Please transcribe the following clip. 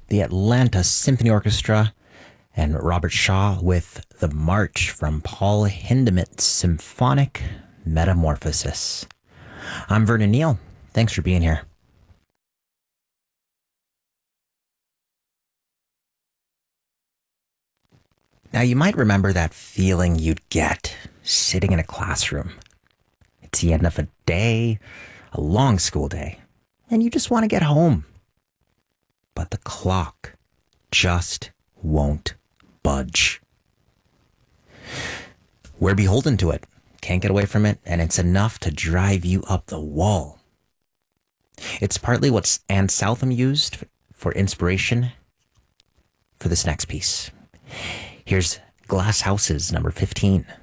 the Atlanta Symphony Orchestra, and Robert Shaw with the March from Paul Hindemith's Symphonic Metamorphosis. I'm Vernon Neal. Thanks for being here. Now, you might remember that feeling you'd get sitting in a classroom. It's the end of a day, a long school day, and you just want to get home. But the clock just won't budge. We're beholden to it, can't get away from it, and it's enough to drive you up the wall. It's partly what Anne Southam used for inspiration for this next piece. Here's Glass Houses, number 15.